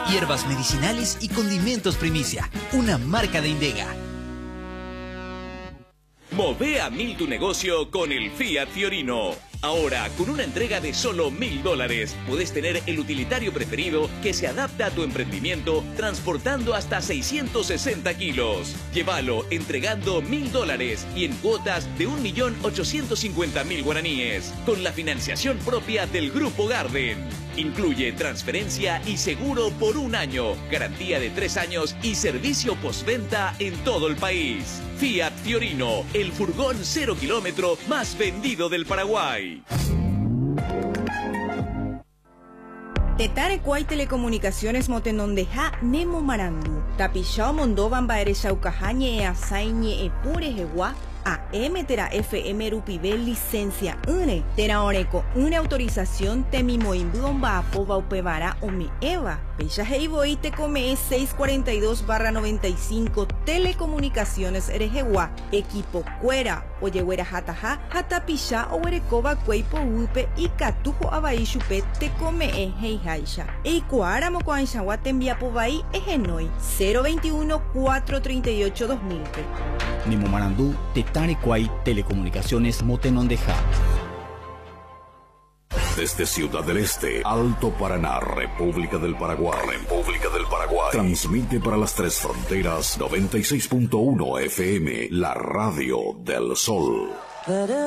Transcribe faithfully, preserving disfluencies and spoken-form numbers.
Hierbas medicinales y condimentos Primicia, una marca de Indega. Move a mil tu negocio con el Fiat Fiorino. Ahora, con una entrega de solo mil dólares, puedes tener el utilitario preferido que se adapta a tu emprendimiento, transportando hasta seiscientos sesenta kilos. Llévalo entregando mil dólares y en cuotas de un millón ochocientos cincuenta mil guaraníes, con la financiación propia del Grupo Garden. Incluye transferencia y seguro por un año, garantía de tres años y servicio postventa en todo el país. Fiat Fiorino, el furgón cero kilómetro más vendido del Paraguay. Tetare Kuai Telecomunicaciones Motenondeja Nemo Marandu. Tapishao Mondovan Baere Shaukahañe e Asaiñe e Pure Jewa. A M Tera F M Rupivel licencia une. Tera Oreco, una autorización Temimoimbuon Baapova Upevara Omi Eva. Pecha Heiboi te come seiscientos cuarenta y dos barra noventa y cinco Telecomunicaciones Erejewa. Equipo Cuera. Oyehuera Hataha, Hatapisha o Erekova Cueipo Upe y Catujo Abaishupe te come e Heihaisha. Eikuara Mocoanshawa te enviapovai egenoi cero veintiuno cuatrocientos treinta y ocho dos mil. Nemo Marandú, Tetare Kuai Telecomunicaciones Motenondeja. Desde Ciudad del Este, Alto Paraná, República del Paraguay. República del Paraguay. Transmite para las tres fronteras noventa y seis punto uno F M, la radio del sol.